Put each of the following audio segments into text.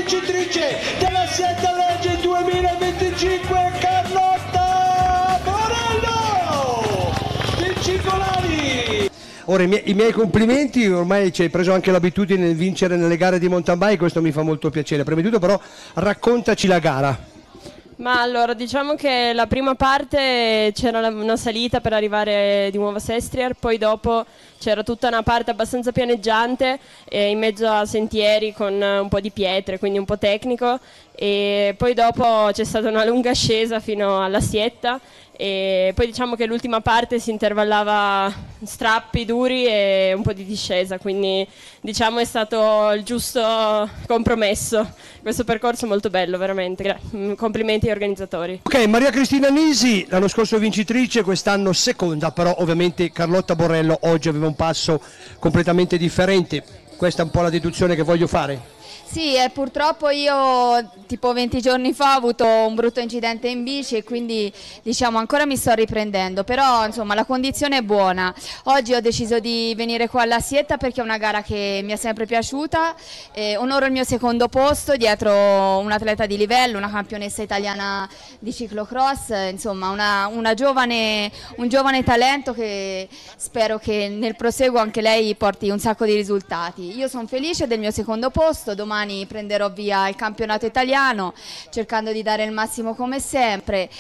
vincitrice della Sietta Legge 2025, Carlotta Borello, vincicolari. Ora i miei complimenti, ormai ci hai preso anche l'abitudine di vincere nelle gare di mountain bike, questo mi fa molto piacere. Prima di tutto però raccontaci la gara. Ma allora, diciamo che la prima parte c'era una salita per arrivare di nuovo a Sestriere, poi dopo c'era tutta una parte abbastanza pianeggiante in mezzo a sentieri con un po' di pietre, quindi un po' tecnico, e poi dopo c'è stata una lunga ascesa fino alla Sietta, e poi diciamo che l'ultima parte si intervallava strappi duri e un po' di discesa, quindi diciamo è stato il giusto compromesso. Questo percorso è molto bello, veramente. Complimenti agli organizzatori. Ok, Maria Cristina Nisi, l'anno scorso vincitrice, quest'anno seconda, però ovviamente Carlotta Borello oggi aveva un passo completamente differente. Questa è un po' la deduzione che voglio fare. Sì, purtroppo io tipo 20 giorni fa ho avuto un brutto incidente in bici e quindi diciamo ancora mi sto riprendendo, però insomma la condizione è buona. Oggi ho deciso di venire qua alla Sietta perché è una gara che mi è sempre piaciuta, onoro il mio secondo posto dietro un atleta di livello, una campionessa italiana di ciclocross, insomma un giovane talento che spero che nel proseguo anche lei porti un sacco di risultati. Io sono felice del mio secondo posto, domani prenderò via il campionato italiano cercando di dare il massimo come sempre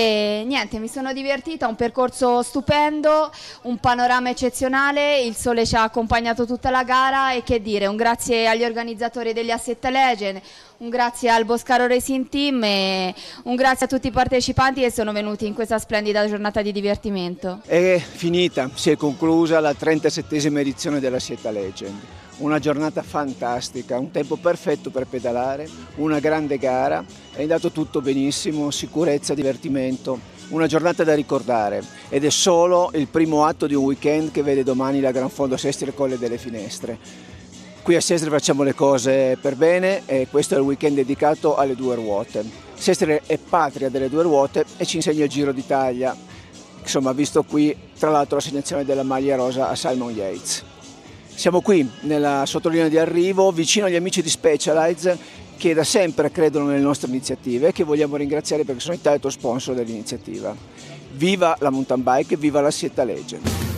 e niente, mi sono divertita, un percorso stupendo, un panorama eccezionale, il sole ci ha accompagnato tutta la gara e che dire, un grazie agli organizzatori degli Asset Legend, un grazie al Boscaro Racing Team e un grazie a tutti i partecipanti che sono venuti in questa splendida giornata di divertimento. È finita, si è conclusa la 37esima edizione della Sietta Legend. Una giornata fantastica, un tempo perfetto per pedalare, una grande gara, è andato tutto benissimo, sicurezza, divertimento, una giornata da ricordare ed è solo il primo atto di un weekend che vede domani la Gran Fondo Sestriere Colle delle Finestre. Qui a Sestriere facciamo le cose per bene e questo è il weekend dedicato alle due ruote. Sestriere è patria delle due ruote e ci insegna il Giro d'Italia, insomma visto qui tra l'altro l'assegnazione della maglia rosa a Simon Yates. Siamo qui nella sottolinea di arrivo, vicino agli amici di Specialized che da sempre credono nelle nostre iniziative e che vogliamo ringraziare perché sono il terzo sponsor dell'iniziativa. Viva la mountain bike e viva la Sietta Legend!